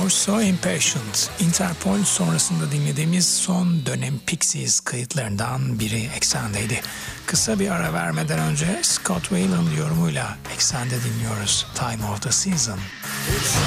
You're So Impatient, Interpol sonrasında dinlediğimiz son dönem Pixies kayıtlarından biri Eksen'deydi. Kısa bir ara vermeden önce Scott Weiland yorumuyla Eksen'de dinliyoruz Time of the Season.